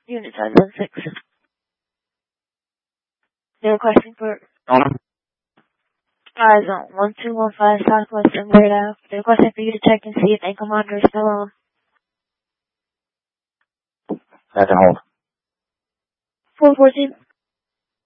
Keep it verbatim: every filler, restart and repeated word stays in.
Unit size one six. You have a question for Um, Horizon one two one five Southwest Emirates Ave. They requesting for you to check and see if ankle monitor is still on. I can hold. four fourteen.